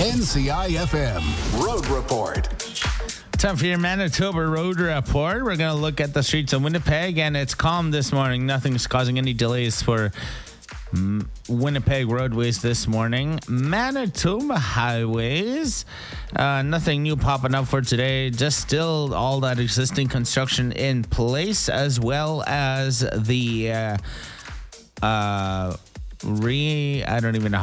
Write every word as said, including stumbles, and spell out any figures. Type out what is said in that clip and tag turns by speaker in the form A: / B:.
A: N C I F M Road Report.
B: Time for your Manitoba Road Report. We're going to look at the streets of Winnipeg, and it's calm this morning. Nothing's causing any delays for mm, Winnipeg roadways this morning. Manitoba highways, uh, nothing new popping up for today. Just still all that existing construction in place, as well as the uh, uh, re. I don't even know.